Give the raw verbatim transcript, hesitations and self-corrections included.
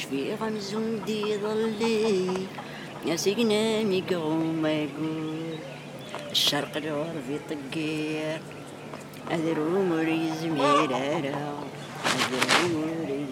في غمزون دي ظلي يا سيقنا ميقوم ما يقول الشرق الغرب يطقير أذر أموري زميرارا أذر أموري